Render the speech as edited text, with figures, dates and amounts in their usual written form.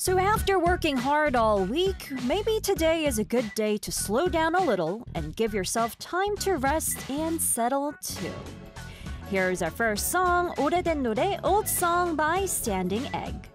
So after working hard all week, maybe today is a good day to slow down a little and give yourself time to rest and settle too. Here's our first song, 오래된 노래 Old Song by Standing Egg.